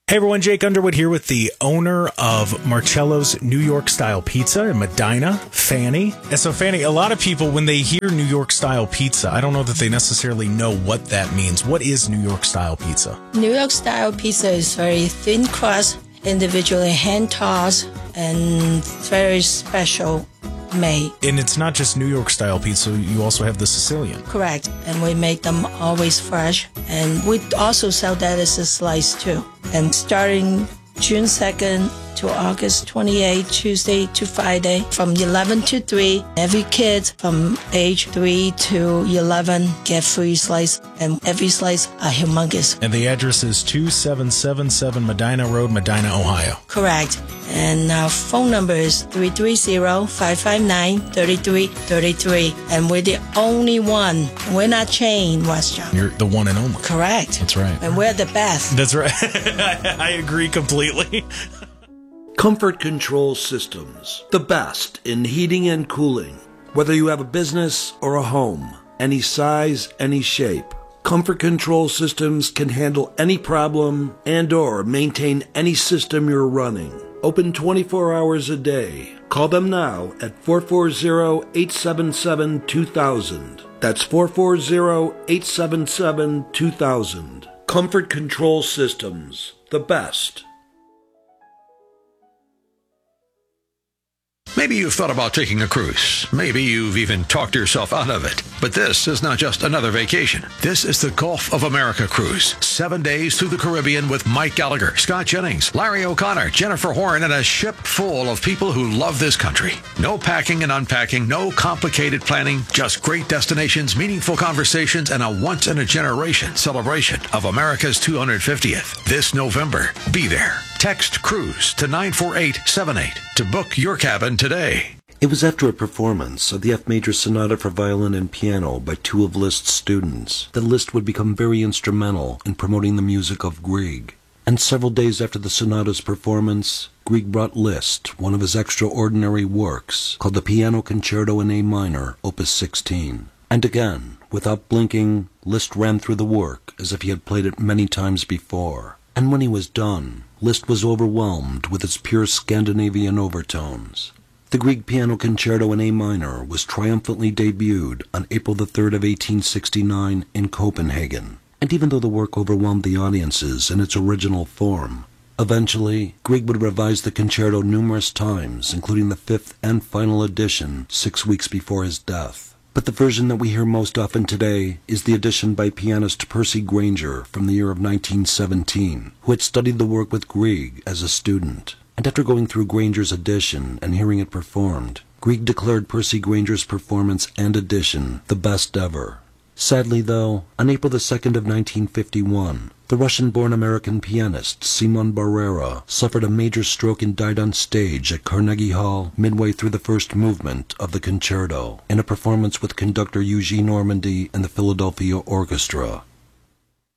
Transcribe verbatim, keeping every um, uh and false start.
Hey everyone, Jake Underwood here with the owner of Marcello's New York Style Pizza in Medina, Fanny. And so Fanny, a lot of people, when they hear New York Style Pizza, I don't know that they necessarily know what that means. What is New York Style Pizza? New York Style Pizza is very thin crust, individually hand-tossed, and very special made. And it's not just New York Style pizza, you also have the Sicilian. Correct. And we make them always fresh. And we also sell that as a slice too. And starting June second to August twenty-eighth, Tuesday to Friday, from eleven to three, every kid from age three to eleven get free slice, and every slice are humongous. And the address is two seven seven seven Medina Road, Medina, Ohio. Correct. And our phone number is three three zero, five five nine, three three three three. And we're the only one. We're not chained, Western. You're the one and only. Correct. That's right. And we're the best. That's right. I agree completely. Comfort Control Systems, the best in heating and cooling. Whether you have a business or a home, any size, any shape, Comfort Control Systems can handle any problem and or maintain any system you're running. Open twenty-four hours a day. Call them now at four four zero, eight seven seven, two thousand. That's four four zero, eight seven seven, two thousand. Comfort Control Systems, the best. Maybe you've thought about taking a cruise. Maybe you've even talked yourself out of it. But this is not just another vacation. This is the Gulf of America cruise. Seven days through the Caribbean with Mike Gallagher, Scott Jennings, Larry O'Connor, Jennifer Horn, and a ship full of people who love this country. No packing and unpacking, no complicated planning, just great destinations, meaningful conversations, and a once-in-a-generation celebration of America's two hundred fiftieth. This November, be there. Text CRUISE to nine four eight seven eight to book your cabin today. It was after a performance of the F Major Sonata for violin and piano by two of Liszt's students that Liszt would become very instrumental in promoting the music of Grieg. And several days after the sonata's performance, Grieg brought Liszt one of his extraordinary works called the Piano Concerto in A Minor, Opus sixteen. And again, without blinking, Liszt ran through the work as if he had played it many times before. And when he was done, Liszt was overwhelmed with its pure Scandinavian overtones. The Grieg Piano Concerto in A Minor was triumphantly debuted on April the third of eighteen sixty-nine in Copenhagen. And even though the work overwhelmed the audiences in its original form, eventually Grieg would revise the concerto numerous times, including the fifth and final edition six weeks before his death. But the version that we hear most often today is the edition by pianist Percy Grainger from the year of nineteen seventeen, who had studied the work with Grieg as a student. And after going through Grainger's edition and hearing it performed, Grieg declared Percy Grainger's performance and edition the best ever. Sadly, though, on April the second of nineteen fifty-one, the Russian-born American pianist Simon Barrera suffered a major stroke and died on stage at Carnegie Hall midway through the first movement of the concerto in a performance with conductor Eugene Ormandy and the Philadelphia Orchestra.